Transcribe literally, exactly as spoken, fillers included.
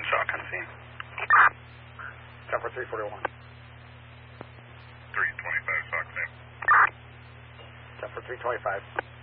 shock on scene. ten for three forty-one. three twenty-five, shock scene. ten for three twenty-five.